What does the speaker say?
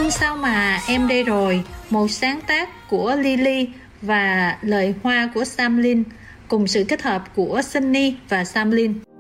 Album Sao Mà Em Đây Rồi, một sáng tác của Lily và lời hoa của Sam Lin cùng sự kết hợp của Sunny và Sam Lin.